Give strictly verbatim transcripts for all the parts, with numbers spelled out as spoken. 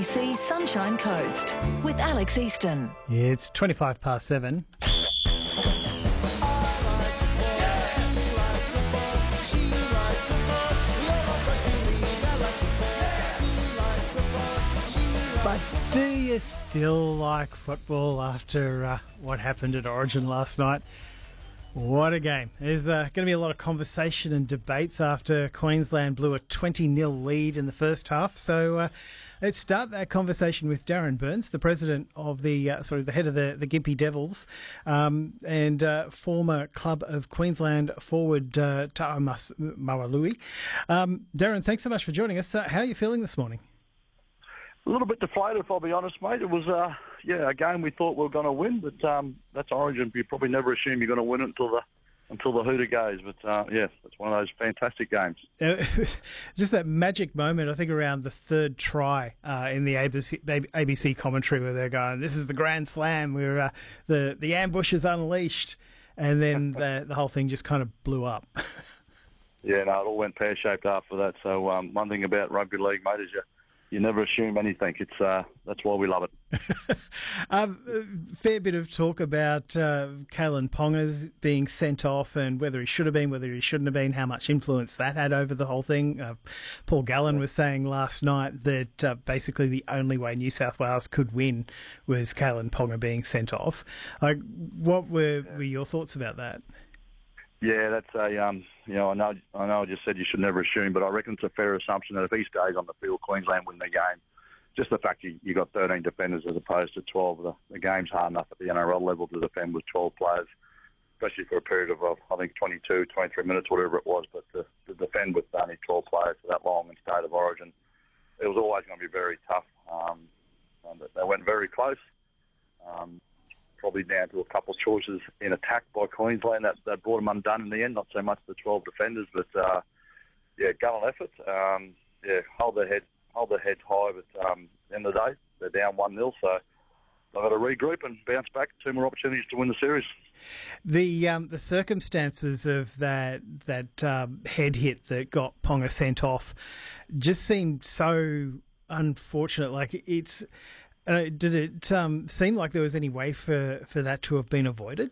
C Sunshine Coast with Alex Easton. Yeah, it's twenty-five past seven. But do you still like football after uh, what happened at Origin last night? What a game. There's uh, going to be a lot of conversation and debates after Queensland blew a twenty nil lead in the first half. So uh, let's start that conversation with Darren Burns, the president of the, uh, sorry, the head of the, the Gympie Devils, um, and uh, former Club of Queensland forward uh, Ta'amas Mawalui. Um, Darren, thanks so much for joining us. Uh, how are you feeling this morning? A little bit deflated, if I'll be honest, mate. It was, uh, yeah, a game we thought we were going to win, but um, that's Origin. You probably never assume you're going to win it until the until the hooter goes. But uh, yeah, it's one of those fantastic games. Uh, just that magic moment, I think, around the third try uh, in the A B C, A B C commentary, where they're going, "This is the grand slam, where uh, the the ambush is unleashed," and then the the whole thing just kind of blew up. Yeah, no, it all went pear shaped after that. So um, one thing about rugby league, mate, is you. You never assume anything. It's uh, that's why we love it. um, fair bit of talk about uh, Kalyn Ponga's being sent off and whether he should have been, whether he shouldn't have been, how much influence that had over the whole thing. Uh, Paul Gallen was saying last night that uh, basically the only way New South Wales could win was Kalyn Ponga being sent off. Like, what were, were your thoughts about that? Yeah, that's a um, you know, I know, I know, I just said you should never assume, but I reckon it's a fair assumption that if he stays on the field, Queensland win the game. Just the fact you you got thirteen defenders as opposed to twelve, the, the game's hard enough at the N R L level to defend with twelve players, especially for a period of, of I think twenty-two, twenty-three minutes, whatever it was. But to, to defend with only twelve players for that long in State of Origin, it was always going to be very tough. Um, and they went very close. Um, Probably down to a couple of choices in attack by Queensland that, that brought them undone in the end. Not so much the twelve defenders, but uh, yeah, gallant effort. Um, yeah, hold their heads, hold their heads high. But um, at the end of the day, they're down one nil, so they've got to regroup and bounce back. Two more opportunities to win the series. The um, the circumstances of that that um, head hit that got Ponga sent off just seemed so unfortunate. Like it's. Uh, did it um, seem like there was any way for, for that to have been avoided?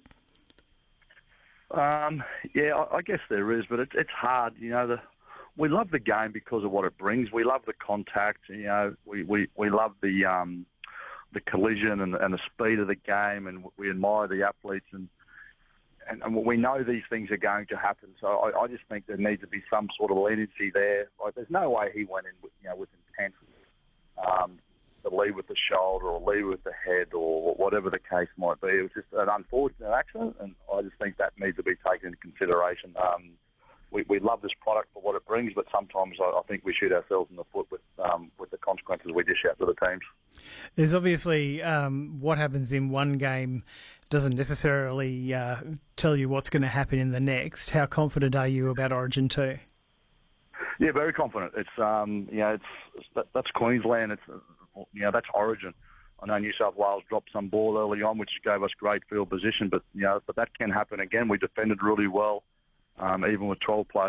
Um, yeah, I, I guess there is, but it, it's hard. You know, the, we love the game because of what it brings. We love the contact. You know, we, we, we love the um, the collision and, and the speed of the game, and we admire the athletes, and, and and we know these things are going to happen. So I, I just think there needs to be some sort of leniency there. Like, there's no way he went in with, you know, with intent. Um, to lead with the shoulder or lead with the head or whatever the case might be. It was just an unfortunate accident, and I just think that needs to be taken into consideration. Um, we, we love this product for what it brings, but sometimes I, I think we shoot ourselves in the foot with um, with the consequences we dish out to the teams. There's obviously um, what happens in one game doesn't necessarily uh, tell you what's going to happen in the next. How confident are you about Origin two? Yeah, very confident. It's um, you know, it's that, that's Queensland. It's you know, that's Origin. I know New South Wales dropped some ball early on, which gave us great field position, but you know, but that can happen again. We defended really well, um, even with twelve players.